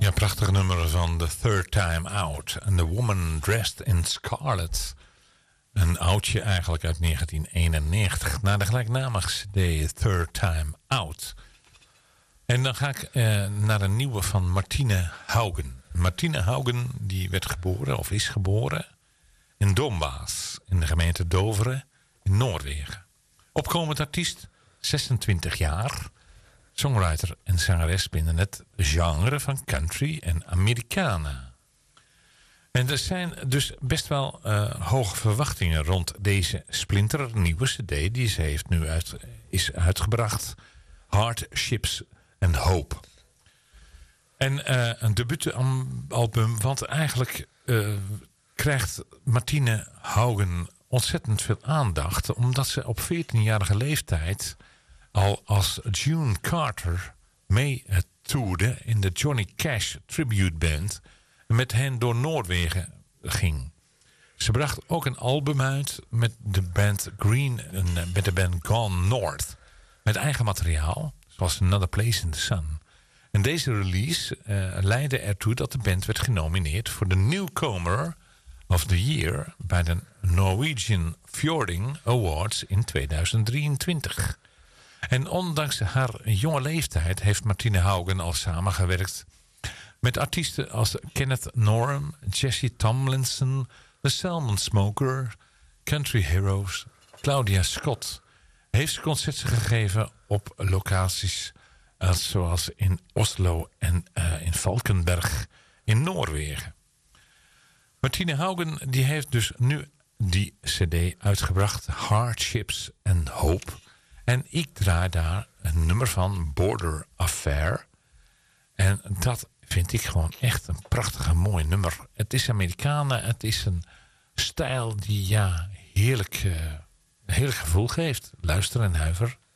Ja, prachtig nummer van The Third Time Out. And the Woman Dressed in Scarlet. Een oudje eigenlijk uit 1991. Naar de gelijknamige cd Third Time Out. En dan ga ik naar een nieuwe van Martine Haugen. Martine Haugen die werd geboren, of is geboren, in Dombas. In de gemeente Dovre in Noorwegen. Opkomend artiest, 26 jaar. Songwriter en zangeres binnen het genre van country en Americana. En er zijn dus best wel hoge verwachtingen rond deze splinternieuwe cd die ze heeft nu is uitgebracht. Hardships and Hope. En een debuutalbum, want eigenlijk krijgt Martine Haugen ontzettend veel aandacht, omdat ze op 14-jarige leeftijd al als June Carter mee toerde in de Johnny Cash Tribute Band en met hen door Noorwegen ging. Ze bracht ook een album uit met de band Green en met de band Gone North. Met eigen materiaal, zoals Another Place in the Sun. En deze release leidde ertoe dat de band werd genomineerd voor de Newcomer of the Year bij de Norwegian Fjording Awards in 2023. En ondanks haar jonge leeftijd heeft Martine Haugen al samengewerkt met artiesten als Kenneth Norum, Jesse Tomlinson, The Salmon Smoker, Country Heroes, Claudia Scott. Heeft ze concerten gegeven op locaties zoals in Oslo en in Valkenberg in Noorwegen. Martine Haugen die heeft dus nu die cd uitgebracht, Hardships and Hope. En ik draai daar een nummer van, Border Affair. En dat vind ik gewoon echt een prachtig mooi nummer. Het is Americana, het is een stijl die heerlijk gevoel geeft. Luister en huiver.